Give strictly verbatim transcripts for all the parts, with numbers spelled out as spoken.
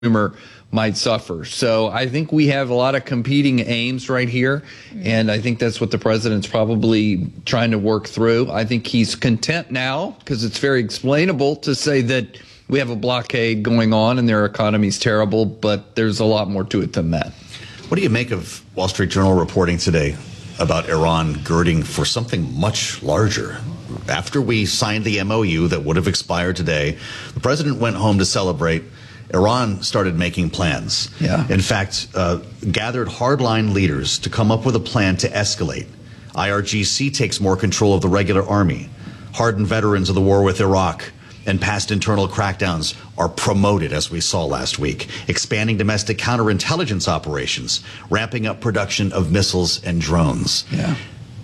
consumer might suffer. So I think we have a lot of competing aims right here, and I think that's what the president's probably trying to work through. I think he's content now because it's very explainable to say that we have a blockade going on and their economy's terrible, but there's a lot more to it than that. What do you make of Wall Street Journal reporting today about Iran girding for something much larger? After we signed the M O U that would have expired today, the president went home to celebrate. Iran started making plans. Yeah. In fact, uh, gathered hardline leaders to come up with a plan to escalate. I R G C takes more control of the regular army. Hardened veterans of the war with Iraq and past internal crackdowns are promoted, as we saw last week, expanding domestic counterintelligence operations, ramping up production of missiles and drones. Yeah.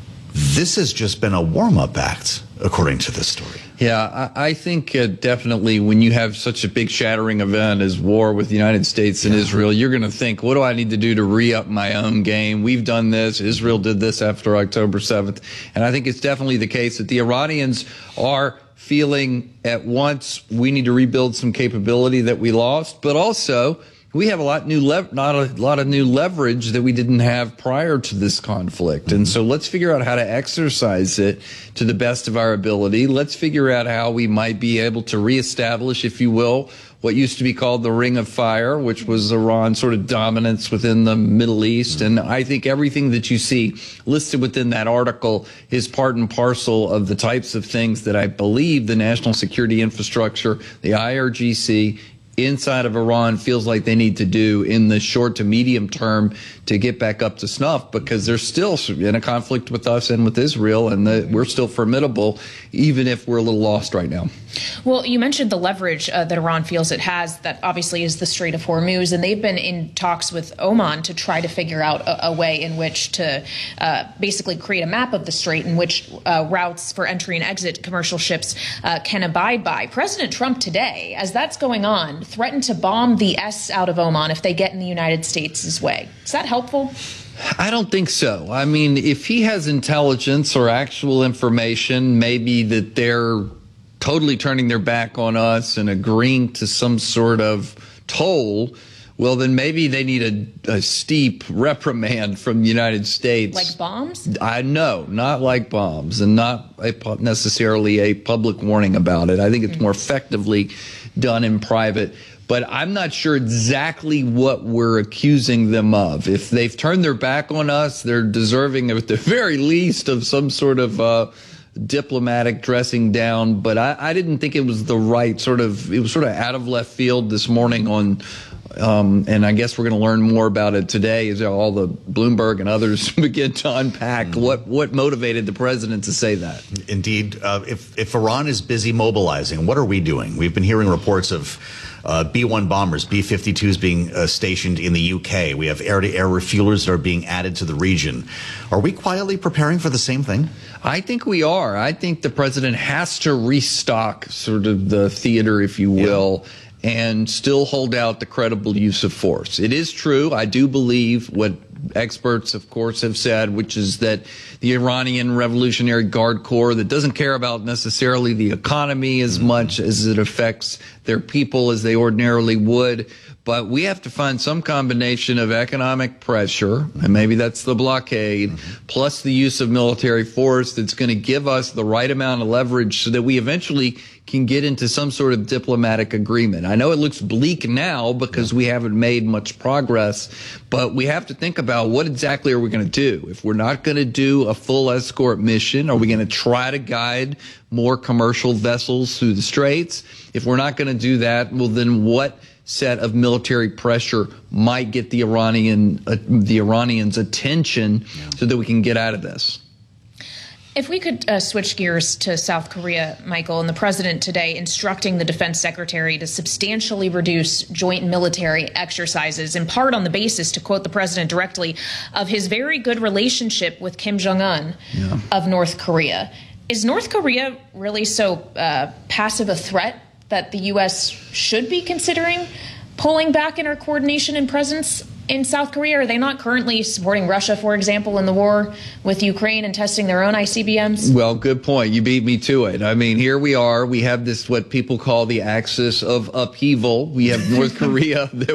This has just been a warm-up act, according to this story. Yeah, I, I think uh, definitely when you have such a big shattering event as war with the United States and yeah. Israel, you're going to think, what do I need to do to re-up my own game? We've done this. Israel did this after October seventh. And I think it's definitely the case that the Iranians are feeling at once we need to rebuild some capability that we lost, but also we have a lot new lev- not a lot of new leverage that we didn't have prior to this conflict. And so let's figure out how to exercise it to the best of our ability. Let's figure out how we might be able to reestablish, if you will, what used to be called the Ring of Fire, which was Iran's sort of dominance within the Middle East. And I think everything that you see listed within that article is part and parcel of the types of things that I believe the national security infrastructure, the I R G C, inside of Iran feels like they need to do in the short to medium term to get back up to snuff, because they're still in a conflict with us and with Israel, and the, we're still formidable, even if we're a little lost right now. Well, you mentioned the leverage uh, that Iran feels it has. That obviously is the Strait of Hormuz, and they've been in talks with Oman to try to figure out a, a way in which to uh, basically create a map of the strait in which uh, routes for entry and exit commercial ships uh, can abide by. President Trump today, as that's going on, threatened to bomb the S out of Oman if they get in the United States' way. Is that helpful? I don't think so. I mean, if he has intelligence or actual information, maybe that they're totally turning their back on us and agreeing to some sort of toll, well, then maybe they need a, a steep reprimand from the United States. Like bombs? I know, not like bombs, and not a, necessarily a public warning about it. I think it's mm-hmm. more effectively done in private. But I'm not sure exactly what we're accusing them of. If they've turned their back on us, they're deserving, at the very least, of some sort of uh, diplomatic dressing down. But I, I didn't think it was the right sort of, it was sort of out of left field this morning on, um, and I guess we're going to learn more about it today as all the Bloomberg and others begin to unpack mm-hmm. what, what motivated the president to say that. Indeed. Uh, if, if Iran is busy mobilizing, what are we doing? We've been hearing reports of Uh, B one bombers, B fifty-twos being uh, stationed in the U K. We have air-to-air refuelers that are being added to the region. Are we quietly preparing for the same thing? I think we are. I think the president has to restock sort of the theater, if you will, yeah. and still hold out the credible use of force. It is true. I do believe what experts, of course, have said, which is that the Iranian Revolutionary Guard Corps, that doesn't care about necessarily the economy as much as it affects their people as they ordinarily would. But we have to find some combination of economic pressure, and maybe that's the blockade, mm-hmm. plus the use of military force that's going to give us the right amount of leverage so that we eventually can get into some sort of diplomatic agreement. I know it looks bleak now because we haven't made much progress, but we have to think about what exactly are we going to do? If we're not going to do a full escort mission, are we going to try to guide more commercial vessels through the straits? If we're not going to do that, well, then what set of military pressure might get the Iranian uh, the Iranians' attention yeah. so that we can get out of this? If we could uh, switch gears to South Korea, Michael, and the president today instructing the defense secretary to substantially reduce joint military exercises, in part on the basis, to quote the president directly, of his very good relationship with Kim Jong-un yeah. of North Korea. Is North Korea really so uh, passive a threat that the U S should be considering pulling back in our coordination and presence in South Korea? Are they not currently supporting Russia, for example, in the war with Ukraine and testing their own I C B Ms? Well, good point. You beat me to it. I mean, here we are. We have this, what people call the axis of upheaval. We have North Korea that